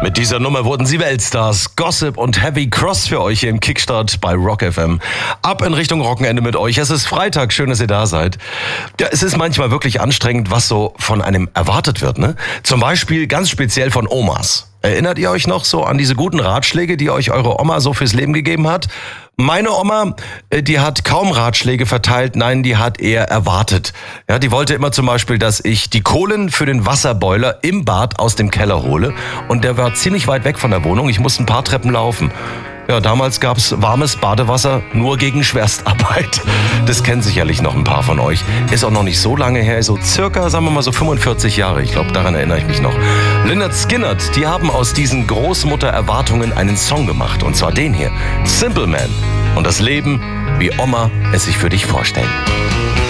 Mit dieser Nummer wurden sie Weltstars. Gossip und Heavy Cross für euch hier im Kickstart bei Rock FM. Ab in Richtung Rockenende mit euch. Es ist Freitag, schön, dass ihr da seid. Ja, es ist manchmal wirklich anstrengend, was so von einem erwartet wird, ne? Zum Beispiel ganz speziell von Omas. Erinnert ihr euch noch so an diese guten Ratschläge, die euch eure Oma so fürs Leben gegeben hat? Meine Oma, die hat kaum Ratschläge verteilt, nein, die hat eher erwartet. Ja, die wollte immer zum Beispiel, dass ich die Kohlen für den Wasserboiler im Bad aus dem Keller hole. Und der war ziemlich weit weg von der Wohnung, ich musste ein paar Treppen laufen. Ja, damals gab's warmes Badewasser nur gegen Schwerstarbeit. Das kennen sicherlich noch ein paar von euch. Ist auch noch nicht so lange her, so circa, sagen wir mal so 45 Jahre. Ich glaube, daran erinnere ich mich noch. Lynyrd Skynyrd, die haben aus diesen Großmutter-Erwartungen einen Song gemacht. Und zwar den hier, Simple Man. Und das Leben, wie Oma es sich für dich vorstellt.